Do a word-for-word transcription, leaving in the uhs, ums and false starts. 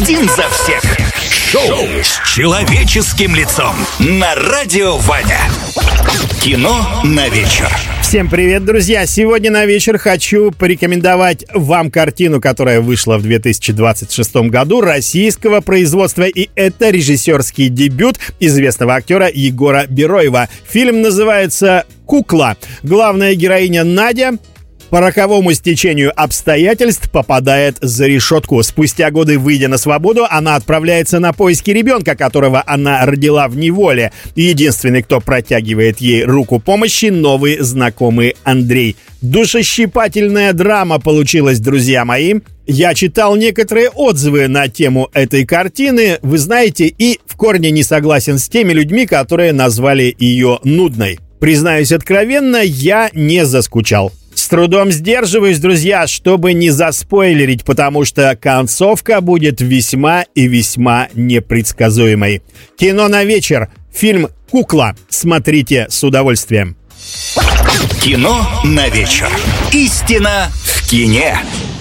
Один за всех. Шоу с человеческим лицом на Радио Ваня. Кино на вечер. Всем привет, друзья! Сегодня на вечер хочу порекомендовать вам картину, которая вышла в две тысячи двадцать шестом году, российского производства, и это режиссерский дебют известного актера Егора Бероева. Фильм называется «Кукла». Главная героиня Надя по роковому стечению обстоятельств попадает за решетку. Спустя годы, выйдя на свободу, она отправляется на поиски ребенка, которого она родила в неволе. Единственный, кто протягивает ей руку помощи, новый знакомый Андрей. Душещипательная драма получилась, друзья мои. Я читал некоторые отзывы на тему этой картины, вы знаете, и в корне не согласен с теми людьми, которые назвали ее нудной. Признаюсь откровенно, я не заскучал. С трудом сдерживаюсь, друзья, чтобы не заспойлерить, потому что концовка будет весьма и весьма непредсказуемой. Кино на вечер. Фильм «Кукла». Смотрите с удовольствием. Кино на вечер. Истина в кине.